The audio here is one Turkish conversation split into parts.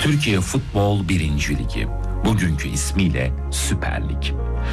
Türkiye Futbol 1. Ligi, bugünkü ismiyle Süper Lig.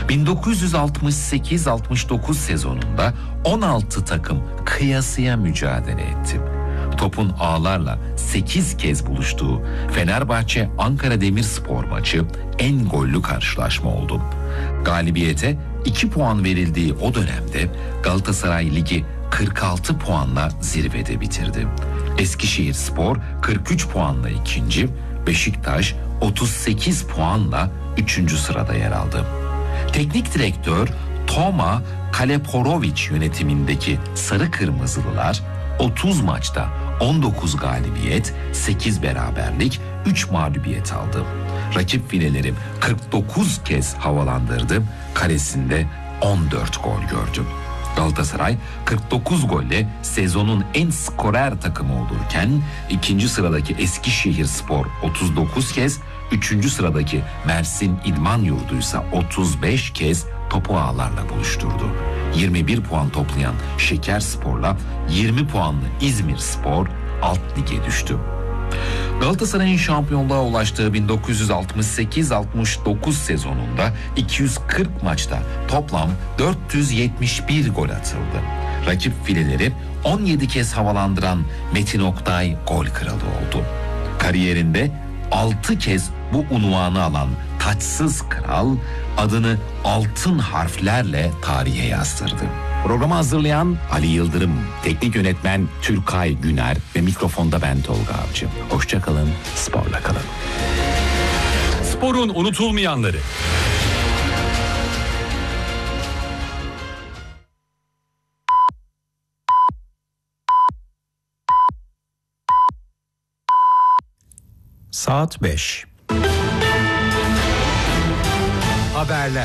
1968-69 sezonunda 16 takım kıyasıya mücadele etti. Topun ağlarla 8 kez buluştuğu Fenerbahçe Ankara Demirspor maçı en gollü karşılaşma oldu. Galibiyete 2 puan verildiği o dönemde Galatasaray Ligi 46 puanla zirvede bitirdi. Eskişehirspor 43 puanla ikinci, Beşiktaş 38 puanla 3. sırada yer aldı. Teknik direktör Toma Kaleporovic yönetimindeki Sarı Kırmızılılar 30 maçta 19 galibiyet, 8 beraberlik, 3 mağlubiyet aldı. Rakip fileleri 49 kez havalandırdı, kalesinde 14 gol gördü. Galatasaray 49 golle sezonun en skorer takımı olurken ikinci sıradaki Eskişehirspor 39 kez, üçüncü sıradaki Mersin İdman Yurdu ise 35 kez topu ağlarla buluşturdu. 21 puan toplayan Şekerspor'la 20 puanlı İzmirspor alt lige düştü. Galatasaray'ın şampiyonluğa ulaştığı 1968-69 sezonunda 240 maçta toplam 471 gol atıldı. Rakip fileleri 17 kez havalandıran Metin Oktay gol kralı oldu. Kariyerinde 6 kez bu unvanı alan taçsız kral adını altın harflerle tarihe yazdırdı. Programı hazırlayan Ali Yıldırım, teknik yönetmen Türkay Güner ve mikrofonda ben Tolga Avcı. Hoşça kalın, sporla kalın. Sporun unutulmayanları. Saat 5. Haberler.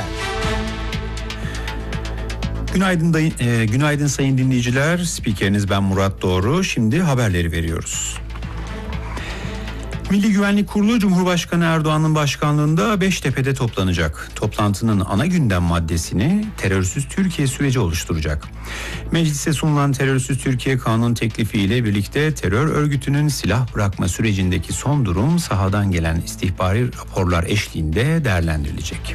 Günaydın sayın dinleyiciler. Spikeriniz ben Murat Doğru. Şimdi haberleri veriyoruz. Milli Güvenlik Kurulu Cumhurbaşkanı Erdoğan'ın başkanlığında Beştepe'de toplanacak. Toplantının ana gündem maddesini terörsüz Türkiye süreci oluşturacak. Meclise sunulan terörsüz Türkiye kanun teklifiyle birlikte terör örgütünün silah bırakma sürecindeki son durum sahadan gelen istihbari raporlar eşliğinde değerlendirilecek.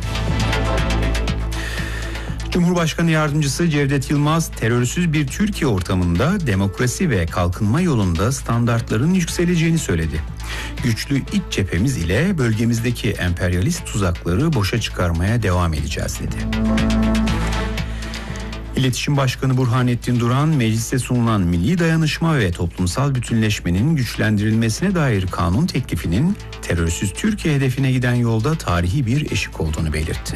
Cumhurbaşkanı Yardımcısı Cevdet Yılmaz, terörsüz bir Türkiye ortamında demokrasi ve kalkınma yolunda standartların yükseleceğini söyledi. Güçlü iç cephemiz ile bölgemizdeki emperyalist tuzakları boşa çıkarmaya devam edeceğiz dedi. İletişim Başkanı Burhanettin Duran, mecliste sunulan milli dayanışma ve toplumsal bütünleşmenin güçlendirilmesine dair kanun teklifinin terörsüz Türkiye hedefine giden yolda tarihi bir eşik olduğunu belirtti.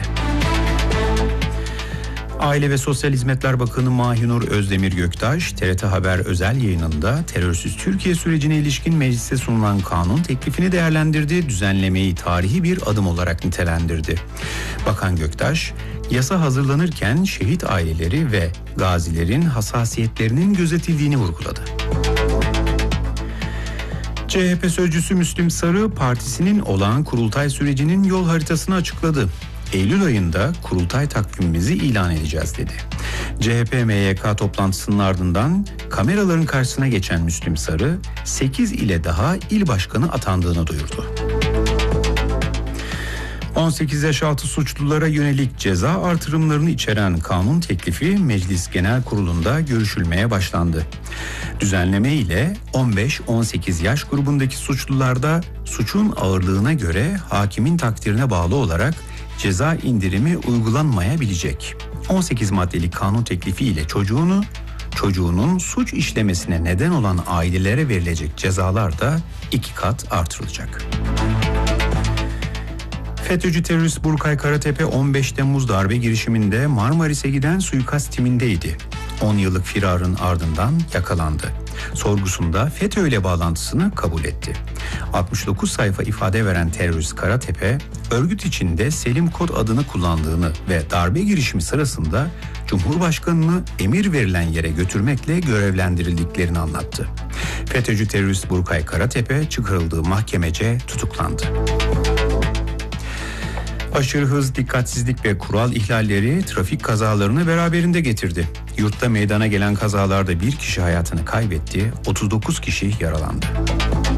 Aile ve Sosyal Hizmetler Bakanı Mahinur Özdemir Göktaş, TRT Haber özel yayınında terörsüz Türkiye sürecine ilişkin meclise sunulan kanun teklifini değerlendirdi, düzenlemeyi tarihi bir adım olarak nitelendirdi. Bakan Göktaş, yasa hazırlanırken şehit aileleri ve gazilerin hassasiyetlerinin gözetildiğini vurguladı. CHP sözcüsü Müslüm Sarı, partisinin olağan kurultay sürecinin yol haritasını açıkladı. Eylül ayında kurultay takvimimizi ilan edeceğiz dedi. CHP MYK toplantısının ardından kameraların karşısına geçen Müslüm Sarı, 8 ile daha il başkanı atandığını duyurdu. 18 yaş altı suçlulara yönelik ceza artırımlarını içeren kanun teklifi Meclis Genel Kurulu'nda görüşülmeye başlandı. Düzenleme ile 15-18 yaş grubundaki suçlularda suçun ağırlığına göre hakimin takdirine bağlı olarak ceza indirimi uygulanmayabilecek. 18 maddelik kanun teklifi ile çocuğunun suç işlemesine neden olan ailelere verilecek cezalar da 2 kat artırılacak. FETÖ'cü terörist Burkay Karatepe 15 Temmuz darbe girişiminde Marmaris'e giden suikast timindeydi. 10 yıllık firarın ardından yakalandı. Sorgusunda FETÖ ile bağlantısını kabul etti. 69 sayfa ifade veren terörist Karatepe, örgüt içinde Selim Kod adını kullandığını ve darbe girişimi sırasında Cumhurbaşkanı'nı emir verilen yere götürmekle görevlendirildiklerini anlattı. FETÖ'cü terörist Burkay Karatepe çıkarıldığı mahkemece tutuklandı. Aşırı hız, dikkatsizlik ve kural ihlalleri trafik kazalarını beraberinde getirdi. Yurtta meydana gelen kazalarda bir kişi hayatını kaybetti, 39 kişi yaralandı.